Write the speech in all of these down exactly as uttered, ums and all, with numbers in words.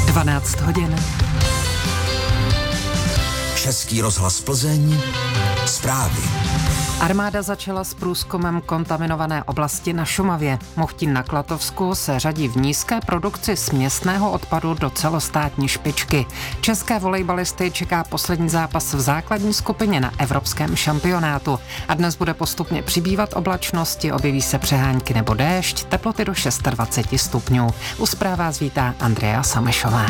dvanáct hodin. Český rozhlas Plzeň, zprávy. Armáda začala s průzkumem kontaminované oblasti na Šumavě. Mochtín na Klatovsku se řadí v nízké produkci směsného odpadu do celostátní špičky. České volejbalisty čeká poslední zápas v základní skupině na evropském šampionátu. A dnes bude postupně přibývat oblačnosti, objeví se přehánky nebo déšť, teploty do dvacet šest stupňů. U zpráv vás vítá Andrea Samešová.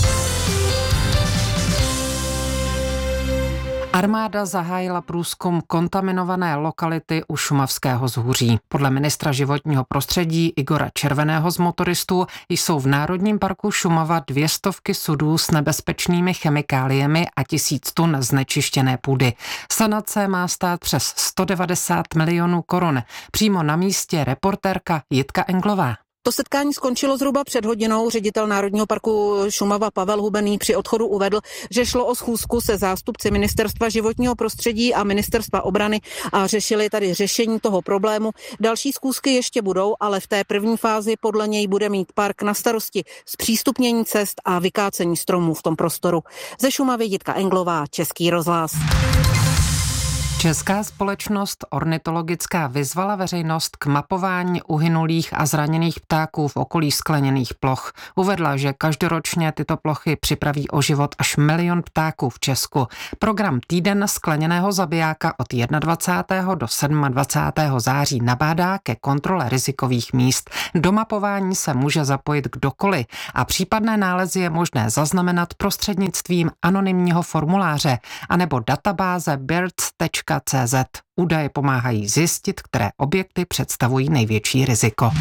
Armáda zahájila průzkum kontaminované lokality u šumavského vzhůří. Podle ministra životního prostředí Igora Červeného z motoristů jsou v Národním parku Šumava dvě stovky sudů s nebezpečnými chemikáliemi a tisíc tun znečištěné půdy. Sanace má stát přes sto devadesát milionů korun. Přímo na místě reportérka Jitka Englová. To setkání skončilo zhruba před hodinou. Ředitel Národního parku Šumava Pavel Hubený při odchodu uvedl, že šlo o schůzku se zástupci Ministerstva životního prostředí a Ministerstva obrany a řešili tady řešení toho problému. Další schůzky ještě budou, ale v té první fázi podle něj bude mít park na starosti zpřístupnění cest a vykácení stromů v tom prostoru. Ze Šumavy Jitka Englová, Český rozhlas. Česká společnost ornitologická vyzvala veřejnost k mapování uhynulých a zraněných ptáků v okolí skleněných ploch. Uvedla, že každoročně tyto plochy připraví o život až milion ptáků v Česku. Program Týden skleněného zabijáka od dvacátého prvního do dvacátého sedmého září nabádá ke kontrole rizikových míst. Do mapování se může zapojit kdokoliv a případné nálezy je možné zaznamenat prostřednictvím anonymního formuláře anebo databáze birds tečka cé zet. Údaje pomáhají zjistit, které objekty představují největší riziko.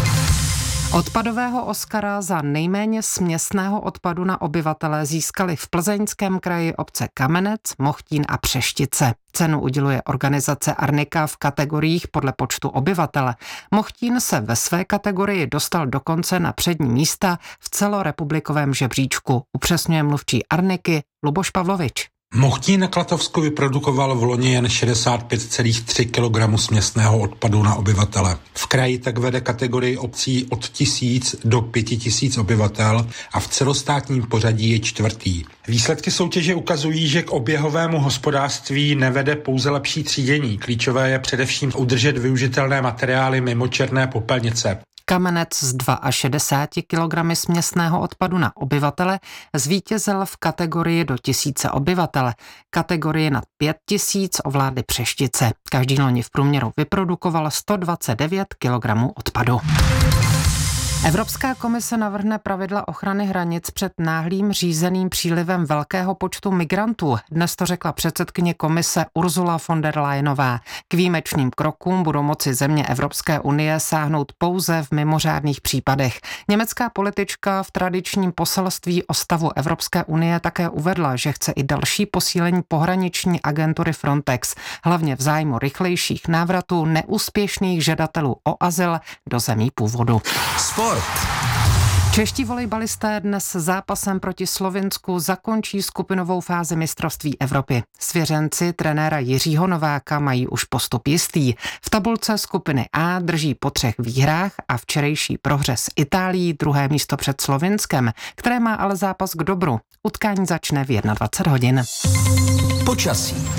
Odpadového Oscara za nejméně směsného odpadu na obyvatele získali v Plzeňském kraji obce Kamenec, Mochtín a Přeštice. Cenu uděluje organizace Arnika v kategoriích podle počtu obyvatele. Mochtín se ve své kategorii dostal dokonce na přední místa v celorepublikovém žebříčku. Upřesňuje mluvčí Arniky Luboš Pavlovič. Mochtín na Klatovsku vyprodukoval v loni jen šedesát pět celá tři kilogramy směsného odpadu na obyvatele. V kraji tak vede kategorii obcí od tisíc do pěti tisíc obyvatel a v celostátním pořadí je čtvrtý. Výsledky soutěže ukazují, že k oběhovému hospodářství nevede pouze lepší třídění. Klíčové je především udržet využitelné materiály mimo černé popelnice. Kamenec s šedesáti dvěma kilogramy směsného odpadu na obyvatele zvítězil v kategorii do tisíce obyvatele. Kategorie nad pět tisíc ovládly Přeštice. Každý loni v průměru vyprodukoval sto dvacet devět kilogramů odpadu. Evropská komise navrhne pravidla ochrany hranic před náhlým řízeným přílivem velkého počtu migrantů. Dnes to řekla předsedkyně komise Ursula von der Leyenová. K výjimečným krokům budou moci země Evropské unie sáhnout pouze v mimořádných případech. Německá politička v tradičním poselství o stavu Evropské unie také uvedla, že chce i další posílení pohraniční agentury Frontex, hlavně v zájmu rychlejších návratů neúspěšných žadatelů o azyl do zemí původu. Sport. Čeští volejbalisté dnes zápasem proti Slovinsku zakončí skupinovou fázi mistrovství Evropy. Svěřenci trenéra Jiřího Nováka mají už postup jistý. V tabulce skupiny A drží po třech výhrách a včerejší prohře s Itálií druhé místo před Slovinskem, které má ale zápas k dobru. Utkání začne v dvacet jedna hodin. Počasí.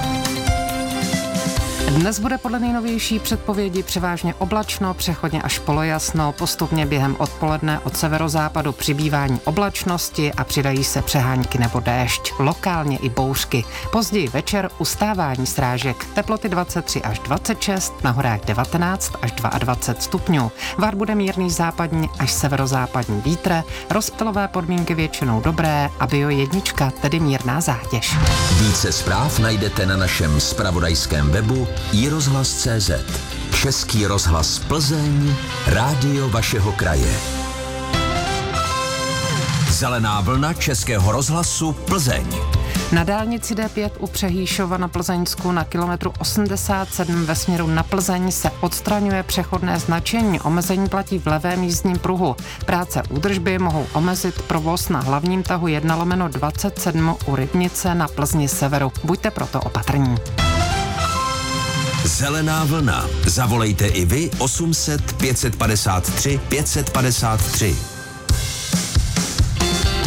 Dnes bude podle nejnovější předpovědi převážně oblačno, přechodně až polojasno, postupně během odpoledne od severozápadu přibývání oblačnosti a přidají se přehánky nebo déšť, lokálně i bouřky. Později večer ustávání srážek, teploty dvacet tři až dvacet šest, na horách devatenáct až dvacet dva stupňů. Var bude mírný západní až severozápadní vítr, rozptylové podmínky většinou dobré a bio jednička, tedy mírná zátěž. Více zpráv najdete na našem zpravodajském webu i rozhlas tečka cé zet. Český rozhlas Plzeň, rádio vašeho kraje. Zelená vlna Českého rozhlasu Plzeň. Na dálnici D pět u Přehýšova na Plzeňsku na kilometru osmdesát sedm ve směru na Plzeň se odstraňuje přechodné značení. Omezení platí v levém jízdním pruhu. Práce údržby mohou omezit provoz na hlavním tahu jedna lomeno dvacet sedm u Rybnice na Plzni severu. Buďte proto opatrní. Zelená vlna. Zavolejte i vy osm set pět set padesát tři pět set padesát tři.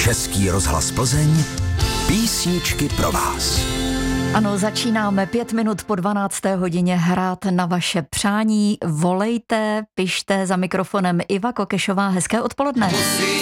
Český rozhlas Plzeň, písničky pro vás. Ano, začínáme pět minut po dvanácté hodině hrát na vaše přání. Volejte, pište, za mikrofonem Iva Kokešová. Hezké odpoledne.